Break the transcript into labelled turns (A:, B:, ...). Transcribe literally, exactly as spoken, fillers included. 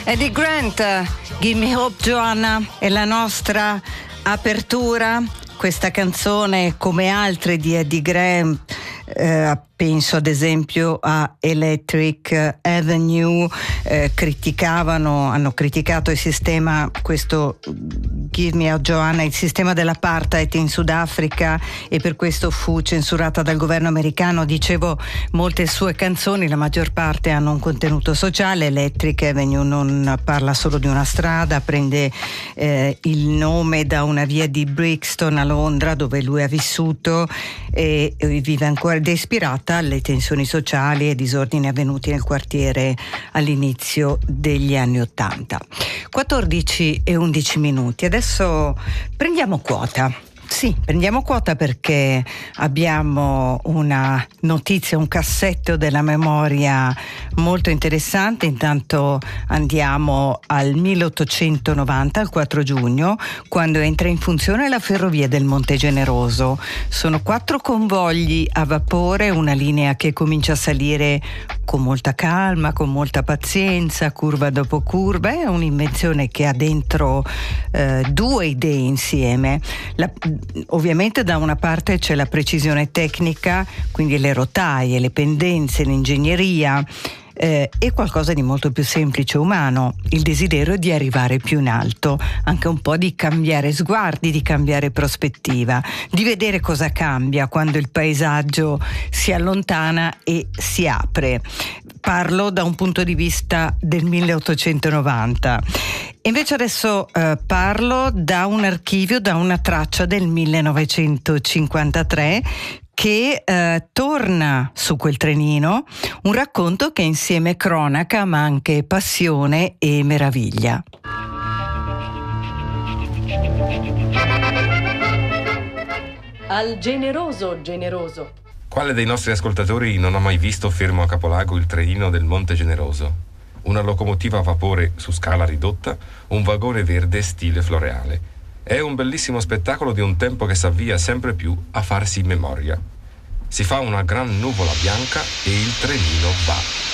A: Eddie Grant, Give Me Hope Joanna, è la nostra apertura. Questa canzone, come altre di Eddie Grant, eh, penso ad esempio a Electric Avenue, eh, criticavano, hanno criticato il sistema, questo Give Me a Joanna, il sistema dell'apartheid in Sudafrica, e per questo fu censurata dal governo americano. Dicevo, molte sue canzoni, la maggior parte, hanno un contenuto sociale. Electric Avenue non parla solo di una strada, prende eh, il nome da una via di Brixton a Londra dove lui ha vissuto e, e vive ancora, ed è ispirata alle tensioni sociali e disordini avvenuti nel quartiere all'inizio degli anni Ottanta. quattordici e undici minuti. Adesso prendiamo quota. Sì, prendiamo quota perché abbiamo una notizia, un cassetto della memoria molto interessante. Intanto andiamo al milleottocentonovanta, al quattro giugno, quando entra in funzione la ferrovia del Monte Generoso. Sono quattro convogli a vapore, una linea che comincia a salire con molta calma, con molta pazienza, curva dopo curva. È un'invenzione che ha dentro eh, due idee insieme. La, ovviamente da una parte c'è la precisione tecnica, quindi le rotaie, le pendenze, l'ingegneria, eh, e qualcosa di molto più semplice, umano, il desiderio di arrivare più in alto, anche un po' di cambiare sguardi, di cambiare prospettiva, di vedere cosa cambia quando il paesaggio si allontana e si apre. Parlo da un punto di vista del milleottocentonovanta. Invece adesso eh, parlo da un archivio, da una traccia del millenovecentocinquantatré che eh, torna su quel trenino, un racconto che insieme cronaca ma anche passione e meraviglia.
B: Al generoso generoso.
C: Quale dei nostri ascoltatori non ha mai visto fermo a Capolago il trenino del Monte Generoso? Una locomotiva a vapore su scala ridotta, un vagone verde stile floreale. È un bellissimo spettacolo di un tempo che s'avvia sempre più a farsi memoria. Si fa una gran nuvola bianca e il trenino va.